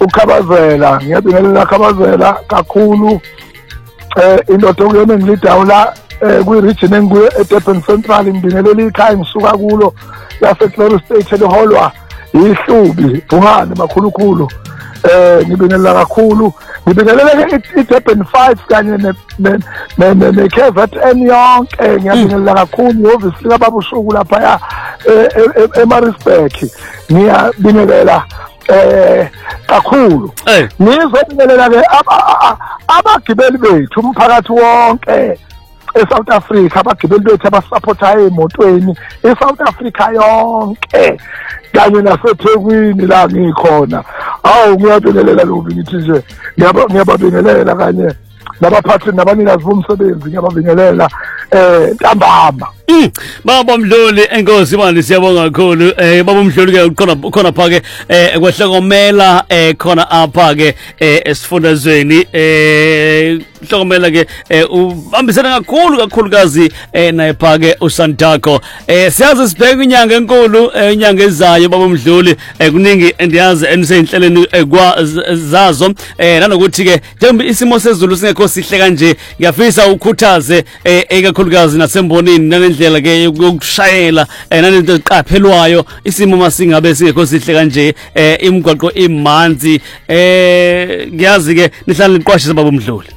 ukhabazela ngiyabingelela Khabazela kakhulu indoda okuyona engilidayo la kwi-region engikuyo eDurban Central ngibingelela ikhaya ngisuka kulo lase Glory State eliholwa ihlubi Bungane makhulukhulu ngibingelela kakhulu ngibingelela iDurban 5 kanye neKZN yonke ngiyabingelela kakhulu obviously ababushuku lapha eMaritzburg ngiyabingelela kakhulu ngizobingelela ke abagibeli bethu umphakathi wonke eSouth Africa abagibeli bethu abasupportayo emotweni eSouth Africa yonke kanye naseThekwini la ngikhona ngiyabingelela lokhu ngithi nje ngiyababingelela kanye nabaphathi nabanikazi bomsebenzi ngiyababingelela ntambama Baba Mdluli enkosi manje siyabonga kakhulu baba Mdluli ke khona pha ke kwehlokomela khona apha ke esifundazweni hlokomela ke uhambisana kakhulukazi naye pha ke uSantako siyazi sibheka inyanga enkulu inyanga ezayo baba Mdluli kuningi endiyazi enisenhleleni zazo nanokuthi ke njengoba isimo sezulu singekho sihle kanje ngiyafisa ukukhuthaze ekakhulukazi nasembonini nanendlela ke yokushayela nanento eqaphelwayo isimo masingabe singekho sihle kanje imigwaqo imanzi ngiyazi ke nihlala liqwashisa baba Mdluli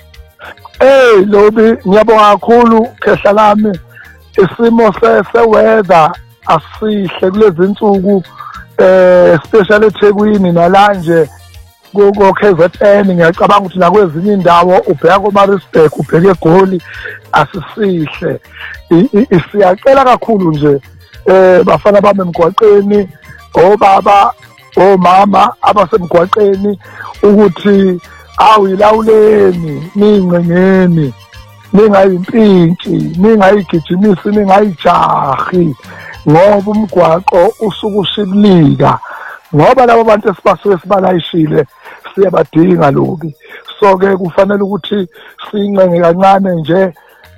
Lobi ngiyabonga kakhulu khehla lami isimo seweather asihle kulezi insuku especially eThekwini nalanje go KZN ngiyacabanga ukuthi nakwezinye indawo ubheka koMaritzburg ubheka eGoli asisihle siyacela kakhulu nje bafana bami emgwaqeni obaba omama abasemgwaqeni ukuthi awuyilawuleni ningcengeni ningayimpintshi ningayigijimisi ningayijahi ngoba umgwaqo usuku ushibilika ngoba labo bantu esibasuke sibalayishile siyabadinga lobi so ke kufanele ukuthi sincenge kancane nje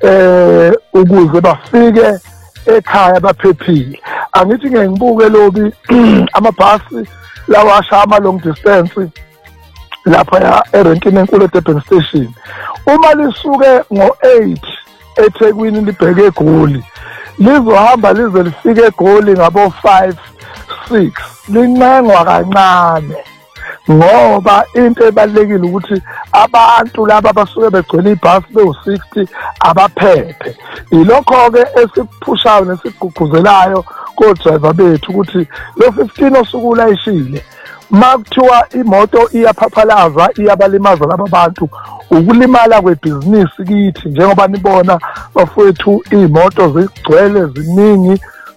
ukuze bafike ekhaya baphephile angithi ngibuke lobi amabhasi lawa ashama long distance lapha erenkini enkulu eDurban Station uma lisuke ngo8 eThekwini libheke eGoli lizohamba lize lifike eGoli ngabo 5 6 lincengwa kancane ngoba into ebalekile ukuthi abantu laba basuke begcwele ibhasi be60 abaphephe ilokho ke esiphushayo nesigqugquzelayo ko driver bethu ukuthi lo 15 osuku layishile makuthiwa imoto iyaphaphalaza iyabalimaza laba bantu ukulimala kwebhizinisi kithi njengoba nibona bafowethu imoto zigcwele ziningi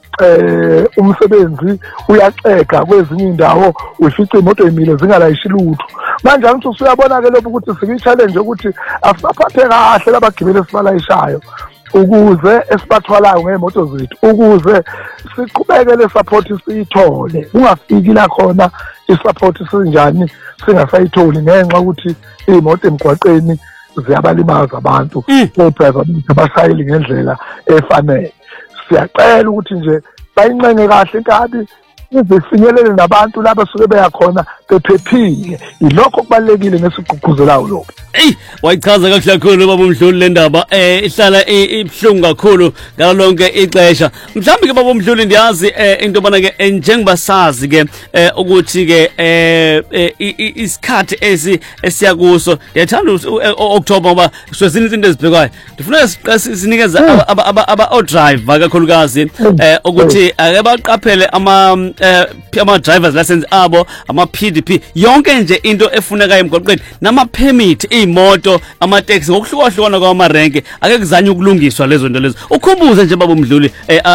umsebenzi uyaxega kwezinye indawo ufica imoto emile zingalayishi lutho manje angithi usuyabona ke lokho ukuthi sikichallenge ukuthi asiphathe kahle labagibeli esibalayishayo ukuze esibathwalayo ngeemoto zethu ukuze siqhubeke le support siyithole ungafiki la khona isupport sinjani singasayitholi ngenxa ukuthi imoto emgwaqeni ziyabalimaza abantu odriver abashayeli ngendlela efanele siyacela ukuthi nje bayincenge kahle inkabi izifinyelele nabantu laba suke beyakhona bephephile ilokho kubalekile nesigqugquzelayo lokho wayichaza kahle kakhulu baba Mdluli le ndaba ihlala ibhlungu kakhulu ngalo lonke ixesha mhlawumbe ke baba Mdluli ndiyazi into bana ke njengoba sazi ke ukuthi ke isikhathi esiyakuso ndiyathanda October ngoba swezinye izinto ezibhekwayo ndifuna sinikeza aba driver kakhulukazi ukuthi ake baqaphele ama drivers license abo ama PDP yonke nje into efuneka emgwaqweni nama permit imoto ama-taxi ngokuhlukahlukana kwamarenke ake kuzanye ukulungiswa lezo nto lezo ukhumbuze nje baba Mdluli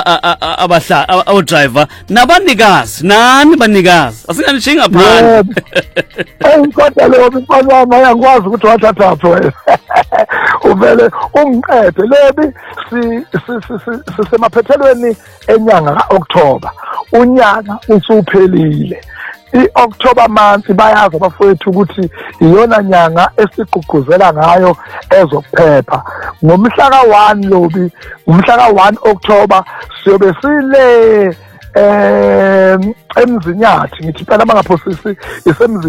driver nabanikazi nani banikazi asinganishiyi ngaphandle kodwa lo mfana wami ayangikwazi ukuthi wathathaphi wena uvele ungiqede lebi sisemaphethelweni enyanga ka-October unyaka usuphelile i-October month bayazi abafowethu ukuthi iyona nyanga esigqugquzela ngayo ezokuphepha ngomhla ka1 lobi umhla ka1 October siyobe sile emzinyathi ngithi phela bangaphosisi isemzini